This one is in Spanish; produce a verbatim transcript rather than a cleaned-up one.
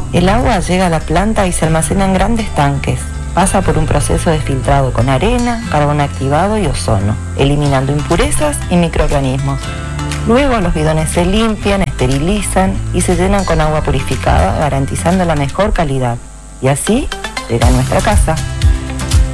El agua llega a la planta y se almacena en grandes tanques. Pasa por un proceso de filtrado con arena, carbón activado y ozono, eliminando impurezas y microorganismos. Luego los bidones se limpian, esterilizan y se llenan con agua purificada, garantizando la mejor calidad. Y así llega a nuestra casa.